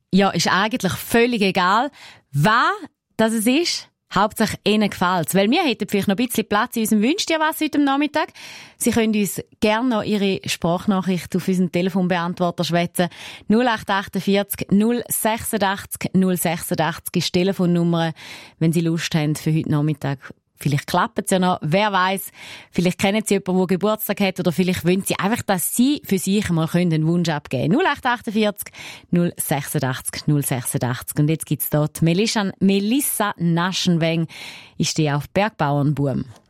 ja, ist eigentlich völlig egal, was das es ist. Hauptsache Ihnen gefällt's. Weil wir hätten vielleicht noch ein bisschen Platz in unserem «Wünsch dir was» heute Nachmittag. Sie können uns gerne noch Ihre Sprachnachricht auf unseren Telefonbeantworter schwätzen. 0848 086 086 ist die Telefonnummer, wenn Sie Lust haben für heute Nachmittag. Vielleicht klappt es ja noch. Wer weiß, vielleicht kennen Sie jemanden, der Geburtstag hat, oder vielleicht wollen Sie einfach, dass Sie für sich mal einen Wunsch abgeben können. 0848 086 086. Und jetzt gibt's dort Melissa Naschenweng. Ich stehe auf Bergbauernbuben.